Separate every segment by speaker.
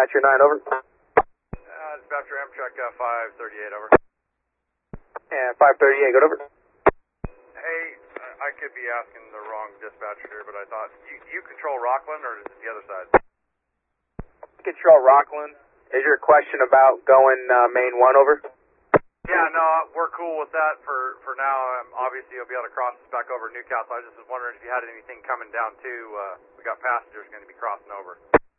Speaker 1: Dispatcher 9, over.
Speaker 2: Dispatcher Amtrak 538, over.
Speaker 1: And 538, good over.
Speaker 2: Hey, I could be asking the wrong dispatcher here, but I thought, you control Rockland, or is it the other side?
Speaker 1: Control Rockland. Is your question about going main 1, over?
Speaker 2: Yeah, no, we're cool with that for now. Obviously, you'll be able to cross us back over Newcastle. I just was wondering if you had anything coming down, too. We got passengers going to be crossing over.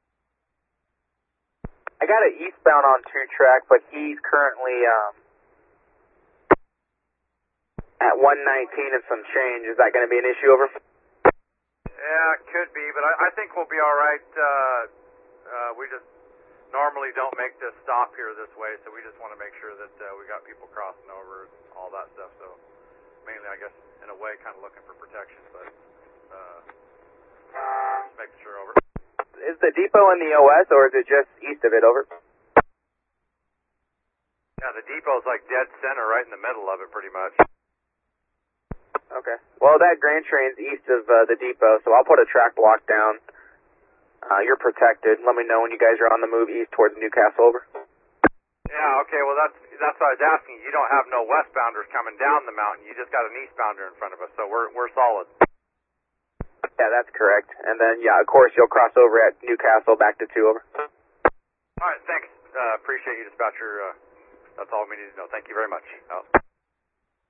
Speaker 1: I got an eastbound on 2-track, but he's currently at 119 and some change. Is that going to be an issue, over?
Speaker 2: Yeah, it could be, but I think we'll be all right. We just normally don't make this stop here this way, so we just want to make sure that we got people crossing over and all that stuff. So mainly, I guess, in a way, kind of looking for protection, but just making sure, over.
Speaker 1: Is the depot in the OS, or is it just east of it, over?
Speaker 2: Yeah, the depot's like dead center, right in the middle of it, pretty much.
Speaker 1: Okay. Well, that grain train's east of the depot, so I'll put a track block down. You're protected. Let me know when you guys are on the move east towards Newcastle, over.
Speaker 2: Yeah, okay, well, that's what I was asking. You don't have no westbounders coming down the mountain. You just got an eastbounder in front of us, so we're solid.
Speaker 1: Yeah, that's correct. And then, yeah, of course, you'll cross over at Newcastle back to 2, over.
Speaker 2: All right, thanks. Appreciate you, dispatcher. That's all we need to know. Thank you very much.